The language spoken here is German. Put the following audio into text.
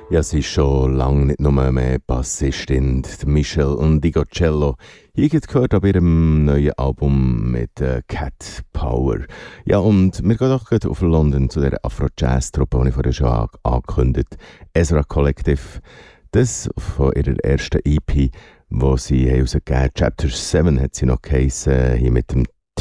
Ja, sie ist schon lange nicht nur mehr Bassistin, die Michelle und Cello. Hier gehört ab ihrem neuen Album mit Cat Power. Ja, und wir gehen doch gleich auf London zu der Afro-Jazz-Truppe, die ich vorher schon angekündigt habe. Ezra Collective. Das von ihrer ersten EP, wo sie herausgegeben haben. Chapter 7 hat sie noch geheissen, hier mit dem